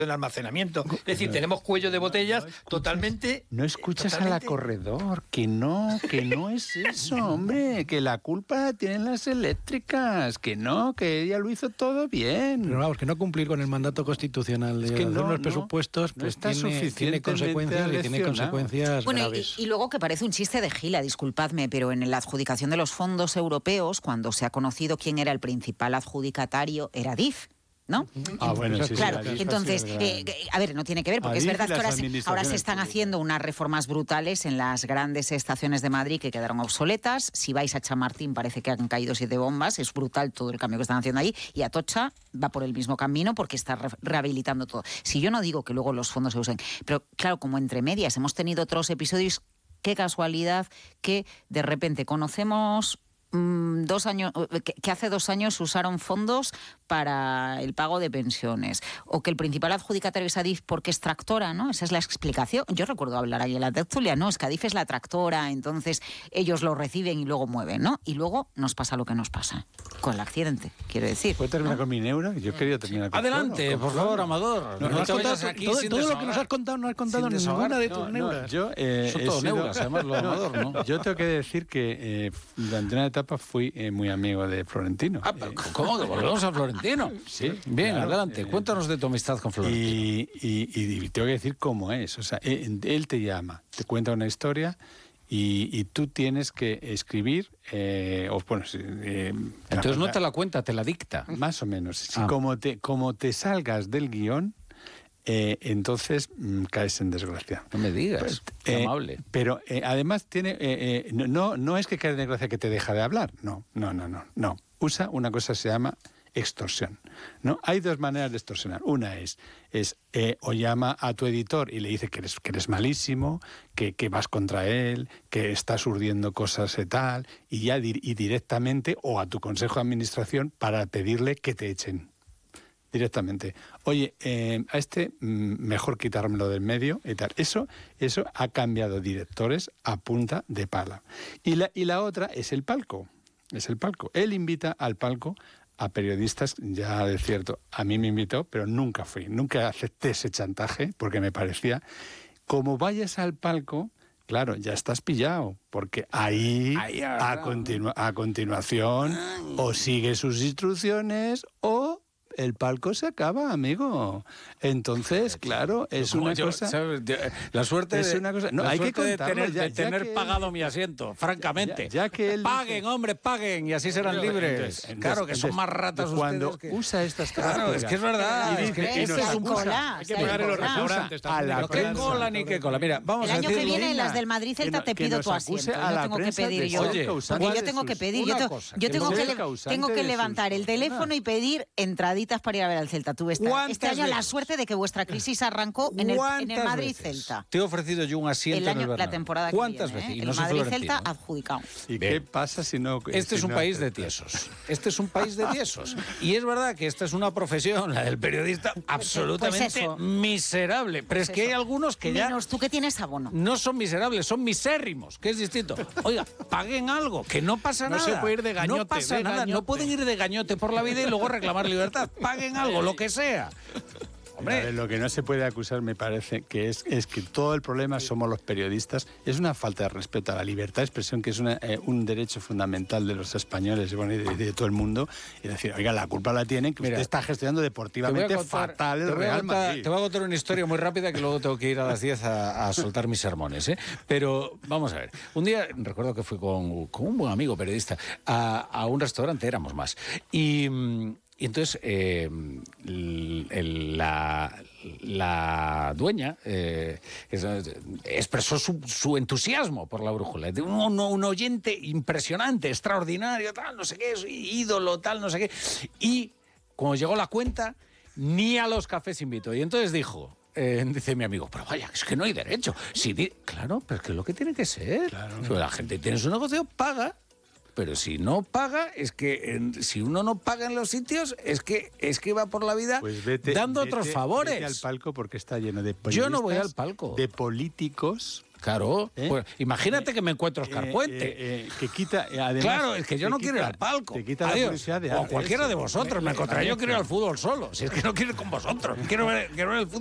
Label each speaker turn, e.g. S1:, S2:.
S1: en almacenamiento. Es decir, tenemos cuello de botellas totalmente...
S2: No escuchas a la corredor, que no es eso, hombre, que la culpa la tienen las eléctricas, que ella lo hizo todo bien.
S3: Pero vamos, que no cumplir con el mandato constitucional de los presupuestos pues tiene consecuencias y tiene consecuencias graves.
S4: Y luego que parece un chiste de gila, disculpadme, pero en la adjudicación de los fondos europeos, cuando se ha conocido quién era el principal adjudicatario, era DIF. ¿No?
S2: Bueno, sí,
S4: claro.
S2: Sí,
S4: entonces, a ver, no tiene que ver, porque es verdad que ahora se están haciendo unas reformas brutales en las grandes estaciones de Madrid que quedaron obsoletas. Si vais a Chamartín parece que han caído 7 bombas, es brutal todo el cambio que están haciendo ahí, y Atocha va por el mismo camino porque está rehabilitando todo. Si yo no digo que luego los fondos se usen, pero claro, como entre medias hemos tenido otros episodios, qué casualidad que de repente conocemos... 2 años, que hace 2 años usaron fondos para el pago de pensiones, o que el principal adjudicatario es Adif porque es tractora, ¿no? Esa es la explicación. Yo recuerdo hablar ahí en la tertulia, no, es que Adif es la tractora, entonces ellos lo reciben y luego mueven, ¿no? Y luego nos pasa lo que nos pasa con el accidente, quiero decir.
S2: ¿Puedo terminar con mi neuro? Yo quería terminar con
S1: Adelante, por favor, Amador.
S3: Todo lo que nos has contado no has contado ninguna de tus neuras.
S2: Son todos neuras, además, lo Amador, ¿no? Yo tengo que decir que durante una etapa fui muy amigo de Florentino.
S1: ¿Cómo que volvemos a Florentino?
S2: Sí.
S1: Bien, claro, adelante. Cuéntanos de tu amistad con Florentino.
S2: Y tengo que decir cómo es. O sea, él te llama, te cuenta una historia y tú tienes que escribir...
S1: Entonces no te la cuenta, te la dicta.
S2: Más o menos. Como te salgas del guión... entonces caes en desgracia.
S1: No me digas, qué amable.
S2: Pero además tiene no es que caes en desgracia que te deja de hablar, no. Usa una cosa que se llama extorsión, ¿no? Hay 2 maneras de extorsionar. Una es o llama a tu editor y le dice que eres malísimo, que vas contra él, que estás urdiendo cosas y tal, y directamente, o a tu consejo de administración para pedirle que te echen. Directamente. Oye, a mejor quitármelo del medio y tal. Eso ha cambiado directores a punta de pala. Y la otra es el palco. Él invita al palco a periodistas, ya de cierto, a mí me invitó, pero nunca acepté ese chantaje porque me parecía, como vayas al palco, claro, ya estás pillado, porque ahí a continuación o sigue sus instrucciones o el palco se acaba, amigo. Entonces, claro, es una cosa...
S1: ¿sabes? La suerte
S2: es una cosa... No, hay que contarlo,
S1: de tener pagado mi asiento, francamente.
S2: Ya que él
S1: paguen, hombre, paguen, y así serán libres. Claro, que son más ratas
S2: cuando
S1: ustedes.
S2: Usa estas cosas...
S1: Claro, es que es verdad.
S4: Este es un cola.
S3: Hay que pagar en los restaurantes.
S1: ¿Qué cola ni qué cola? Mira, vamos a
S4: decir... El año que viene,
S1: Lina,
S4: las del Madrid Celta, te pido tu asiento. Yo tengo que pedir yo. Porque yo tengo que pedir. Yo tengo que levantar el teléfono y pedir entraditas para ir a ver al Celta. Tuve este año la suerte de que vuestra crisis arrancó en el Madrid-Celta.
S1: Te he ofrecido yo un asiento en el Bernabéu.
S4: La temporada que viene.
S1: ¿Cuántas veces? Y
S4: el
S1: no
S4: Madrid-Celta adjudicado.
S2: ¿Y qué pasa si no...?
S1: Este es un país de tiesos. Este es un país de tiesos. Y es verdad que esta es una profesión, la del periodista, absolutamente miserable. Pero es que hay algunos que ya...
S4: Menos tú que tienes abono.
S1: No son miserables, son misérrimos, que es distinto. Oiga, paguen algo, que no pasa nada.
S3: No se puede ir de gañote.
S1: No pasa nada, no pueden ir de gañote por la vida y luego reclamar libertad. Paguen algo, lo que sea.
S2: Hombre, lo que no se puede acusar, me parece, que es que todo el problema somos los periodistas. Es una falta de respeto a la libertad de expresión, que es un derecho fundamental de los españoles y de todo el mundo. Y decir, oiga, la culpa la tienen que usted está gestionando deportivamente fatal el Real Madrid.
S1: Te voy a contar una historia muy rápida que luego tengo que ir a las 10 a soltar mis sermones, ¿eh? Pero vamos a ver. Un día, recuerdo que fui con un buen amigo periodista a un restaurante, éramos más. Y entonces la dueña expresó su entusiasmo por la brújula. Un oyente impresionante, extraordinario, tal, no sé qué, ídolo, tal, no sé qué. Y cuando llegó la cuenta, ni a los cafés invitó. Y entonces dijo... dice mi amigo, pero vaya, es que no hay derecho. Claro, pero es que es lo que tiene que ser. Claro. Si la gente tiene su negocio, paga. pero si no paga, es que si uno no paga en los sitios, es que va por la vida dando otros favores.
S2: Vete al palco porque está lleno de periodistas.
S1: Yo no voy al palco.
S2: De políticos.
S1: Claro, pues imagínate que me encuentro Óscar Puente.
S2: Que quita, además,
S1: claro, es que yo no quiero ir al palco.
S2: Te quita la publicidad de
S1: o cualquiera de vosotros. Me encontraré, yo quiero ir al fútbol solo. Si es que no quiero ir con vosotros. Quiero ver el fútbol.